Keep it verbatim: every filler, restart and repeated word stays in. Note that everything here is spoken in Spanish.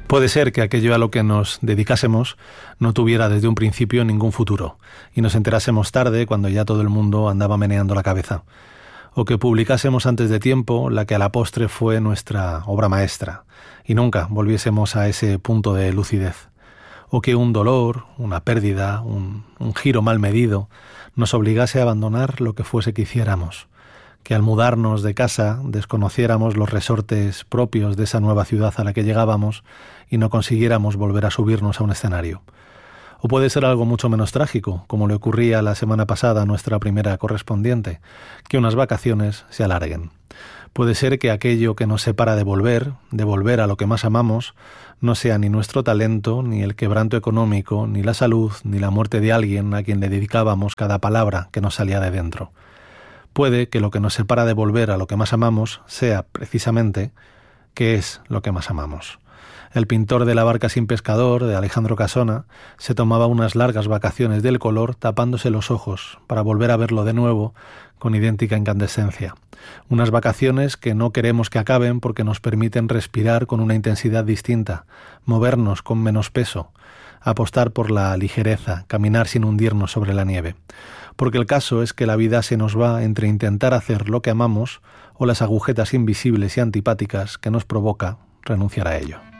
Puede ser que aquello a lo que nos dedicásemos no tuviera desde un principio ningún futuro y nos enterásemos tarde cuando ya todo el mundo andaba meneando la cabeza. O que publicásemos antes de tiempo la que a la postre fue nuestra obra maestra y nunca volviésemos a ese punto de lucidez. O que un dolor, una pérdida, un, un giro mal medido nos obligase a abandonar lo que fuese que hiciéramos. Que al mudarnos de casa desconociéramos los resortes propios de esa nueva ciudad a la que llegábamos y no consiguiéramos volver a subirnos a un escenario. O puede ser algo mucho menos trágico, como le ocurría la semana pasada a nuestra primera correspondiente, que unas vacaciones se alarguen. Puede ser que aquello que nos separa de volver, de volver a lo que más amamos, no sea ni nuestro talento, ni el quebranto económico, ni la salud, ni la muerte de alguien a quien le dedicábamos cada palabra que nos salía de dentro. Puede que lo que nos separa de volver a lo que más amamos sea, precisamente, qué es lo que más amamos. El pintor de La barca sin pescador, de Alejandro Casona, se tomaba unas largas vacaciones del color tapándose los ojos para volver a verlo de nuevo con idéntica incandescencia. Unas vacaciones que no queremos que acaben porque nos permiten respirar con una intensidad distinta, movernos con menos peso, apostar por la ligereza, caminar sin hundirnos sobre la nieve. Porque el caso es que la vida se nos va entre intentar hacer lo que amamos o las agujetas invisibles y antipáticas que nos provoca renunciar a ello.